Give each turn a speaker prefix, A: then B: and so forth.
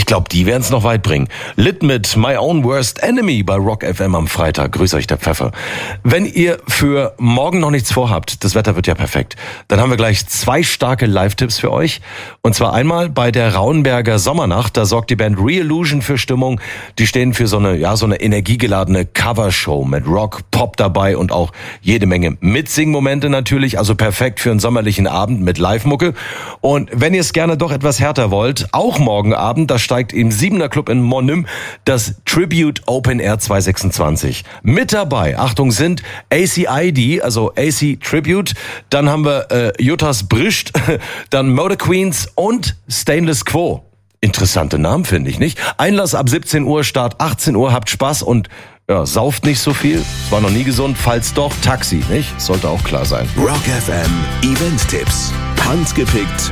A: Ich glaube, die werden es noch weit bringen. Lit mit My Own Worst Enemy bei Rock FM am Freitag. Grüß euch, der Pfeffer. Wenn ihr für morgen noch nichts vorhabt, das Wetter wird ja perfekt, dann haben wir gleich 2 starke Live-Tipps für euch. Und zwar einmal bei der Rauenberger Sommernacht. Da sorgt die Band Re-Illusion für Stimmung. Die stehen für so eine energiegeladene Covershow mit Rock, Pop dabei und auch jede Menge Mitsingmomente natürlich. Also perfekt für einen sommerlichen Abend mit Live-Mucke. Und wenn ihr es gerne doch etwas härter wollt, auch morgen Abend, da steigt im 7er Club in Monum das Tribute Open Air 226. Mit dabei, Achtung, sind ACID, also AC Tribute, dann haben wir Juttas Brischt, dann Motor Queens und Stainless Quo. Interessante Namen, finde ich, nicht? Einlass ab 17 Uhr, Start 18 Uhr, habt Spaß und sauft nicht so viel. Es war noch nie gesund, falls doch, Taxi, nicht? Sollte auch klar sein.
B: Rock FM Event-Tipps. Handgepickt